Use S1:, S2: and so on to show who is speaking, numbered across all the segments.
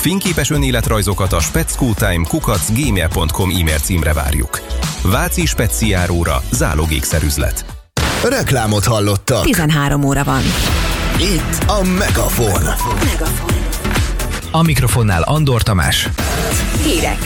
S1: Fényképes önéletrajzokat a speckutime@gmail.com e-mail címre várjuk. Váci Speciáróra zálogékszerüzlet.
S2: Reklámot hallottak.
S3: 13 óra van.
S2: Itt a Megafon.
S4: A mikrofonnál Andor Tamás.
S3: Hírek.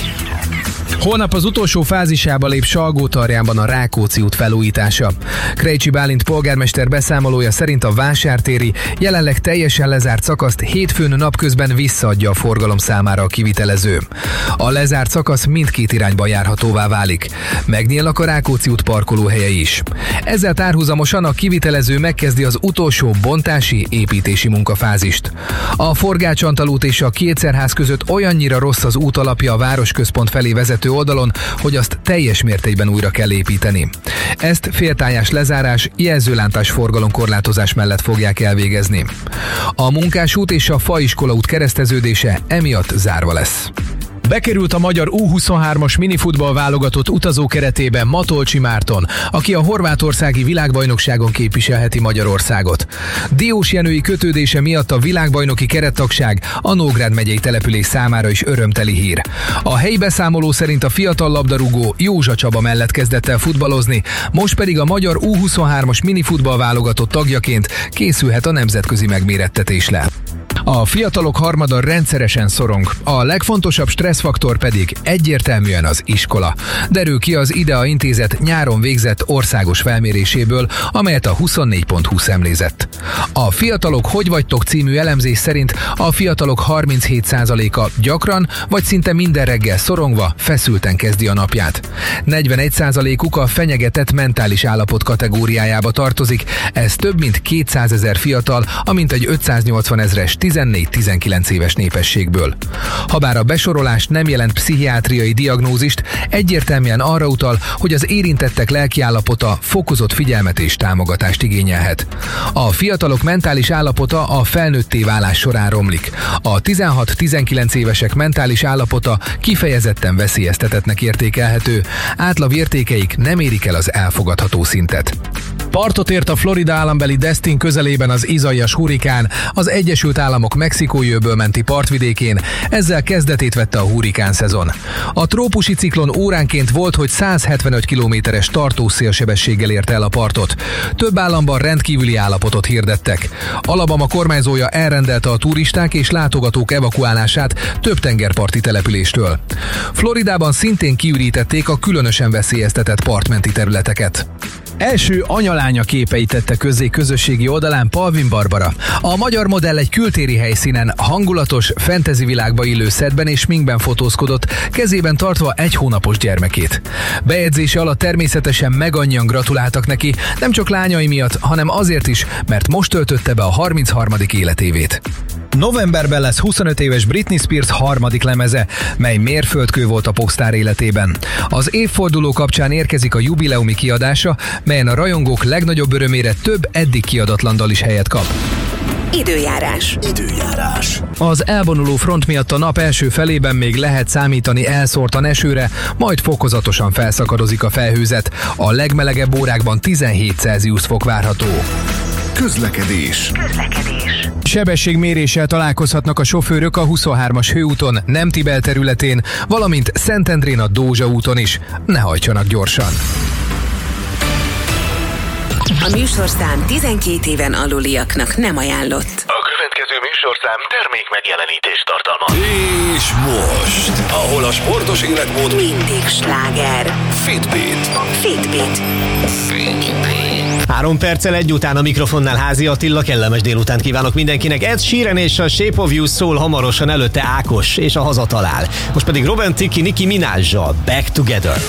S4: Holnap az utolsó fázisába lép Salgótarjánban a Rákóczi út felújítása. Krejcsi Bálint polgármester beszámolója szerint a vásártéri, jelenleg teljesen lezárt szakaszt hétfőn napközben visszaadja a forgalom számára a kivitelező. A lezárt szakasz mindkét irányba járhatóvá válik. Megnyílnak a Rákóczi út parkolóhelyei is. Ezzel párhuzamosan a kivitelező megkezdi az utolsó bontási, építési munkafázist. A Forgács-Antal és a Kétszerház között olyannyira rossz az út alapja a városközpont felé vezető oldalon, hogy azt teljes mértékben újra kell építeni. Ezt féltájás lezárás, jelzőlántás forgalomkorlátozás mellett fogják elvégezni. A Munkásút és a Faiskola út kereszteződése emiatt zárva lesz. Bekerült a magyar U23-as minifutball válogatott utazó keretében Matolcsi Márton, aki a horvátországi világbajnokságon képviselheti Magyarországot. Diós Jenői kötődése miatt a világbajnoki kerettagság a Nógrád megyei település számára is örömteli hír. A helyi beszámoló szerint a fiatal labdarúgó Józsa Csaba mellett kezdett el futballozni, most pedig a magyar U23-as minifutball válogatott tagjaként készülhet a nemzetközi megmérettetésre. A fiatalok harmada rendszeresen szorong, a legfontosabb stresszfaktor pedig egyértelműen az iskola. Derül ki az IDEA Intézet nyáron végzett országos felméréséből, amelyet a 24.hu szemlézett. A Fiatalok hogy vagytok című elemzés szerint a fiatalok 37%-a gyakran vagy szinte minden reggel szorongva, feszülten kezdi a napját. 41%-uk a fenyegetett mentális állapot kategóriájába tartozik, ez több mint 200 000 fiatal, amint egy 580 000-es 14-19 éves népességből. Habár a besorolás nem jelent pszichiátriai diagnózist, egyértelműen arra utal, hogy az érintettek lelkiállapota fokozott figyelmet és támogatást igényelhet. A fiatalok mentális állapota a felnőtté válás során romlik. A 16-19 évesek mentális állapota kifejezetten veszélyeztetettnek értékelhető, átlagértékeik nem érik el az elfogadható szintet. Partot ért a Florida állambeli Destin közelében az Isaias hurrikán, az Egyesült Államok Mexikói öböl menti partvidékén, ezzel kezdetét vette a hurrikán szezon. A trópusi ciklon óránként volt, hogy 175 km/h tartó szélsebességgel érte el a partot. Több államban rendkívüli állapotot hirdettek. Alabama kormányzója elrendelte a turisták és látogatók evakuálását több tengerparti településtől. Floridában szintén kiürítették a különösen veszélyeztetett partmenti területeket. Első anyalánya képeit tette közzé közösségi oldalán Palvin Barbara. A magyar modell egy kültéri helyszínen, hangulatos, fantasy világba illő szettben és sminkben fotózkodott, kezében tartva 1 hónapos gyermekét. Bejegyzése alatt természetesen megannyian gratuláltak neki, nem csak lányai miatt, hanem azért is, mert most töltötte be a 33. életévét. Novemberben lesz 25 éves Britney Spears harmadik lemeze, mely mérföldkő volt a popsztár életében. Az évforduló kapcsán érkezik a jubileumi kiadása, melyen a rajongók legnagyobb örömére több eddig kiadatlan dal is helyet kap.
S3: Időjárás.
S4: Az elvonuló front miatt a nap első felében még lehet számítani elszórtan esőre, majd fokozatosan felszakadozik a felhőzet. A legmelegebb órákban 17 Celsius fok várható.
S2: Közlekedés.
S4: Sebességméréssel találkozhatnak a sofőrök a 23-as hőúton, Nemtibel területén, valamint Szentendrén a Dózsa úton is. Ne hajtsanak gyorsan!
S3: A műsorszám 12 éven aluliaknak nem ajánlott.
S5: A következő műsorszám termék megjelenítést tartalmaz.
S2: És most, ahol a sportos életmód
S3: Mindig sláger.
S2: Fitbit.
S6: 3 perccel egy után a mikrofonnál Házi Attila, kellemes délutánt kívánok mindenkinek. Ed Sheeran és a Shape of You szól hamarosan, előtte Ákos és a Haza talál. Most pedig Robin Thicke, Nicki Minajjal Back Together.